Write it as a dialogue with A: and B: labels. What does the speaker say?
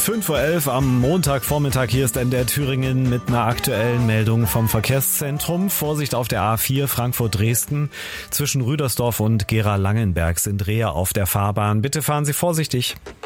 A: 5:11 Uhr am Montagvormittag. Hier ist NDR Thüringen mit einer aktuellen Meldung vom Verkehrszentrum. Vorsicht auf der A4 Frankfurt-Dresden. Zwischen Rüdersdorf und Gera-Langenberg sind Rehe auf der Fahrbahn. Bitte fahren Sie vorsichtig.